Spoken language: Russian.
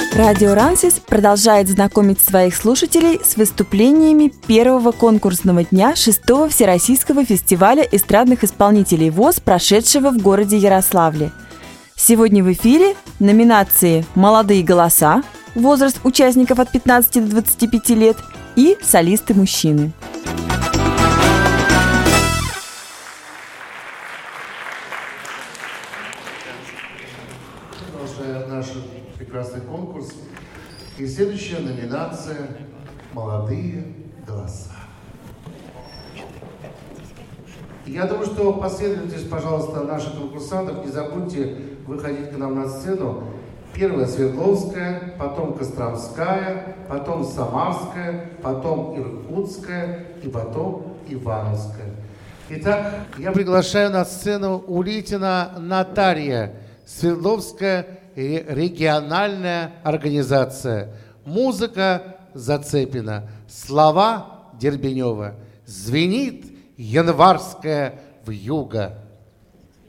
Радио Рансис продолжает знакомить своих слушателей с выступлениями первого конкурсного дня 6-го Всероссийского фестиваля эстрадных исполнителей ВОС, прошедшего в городе Ярославле. Сегодня в эфире номинации «Молодые голоса», возраст участников от 15 до 25 лет и солисты-мужчины. Наш прекрасный конкурс. И следующая номинация «Молодые голоса». Я думаю, что последовательность, пожалуйста, наших конкурсантов, не забудьте выходить к нам на сцену. Первая Свердловская, потом Костромская, потом Самарская, потом Иркутская и потом Ивановская. Итак, я приглашаю на сцену Улитина Наталья, Свердловская региональная организация. Музыка Зацепина, слова Дербенева. Звенит январская вьюга.